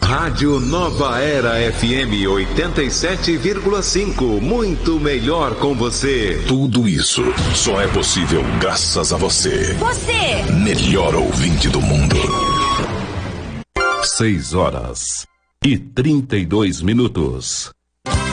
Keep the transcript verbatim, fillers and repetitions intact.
Rádio Nova Era F M oitenta e sete vírgula cinco. Muito melhor com você. Tudo isso só é possível graças a você. Você! Melhor ouvinte do mundo. Seis horas e trinta e dois minutos.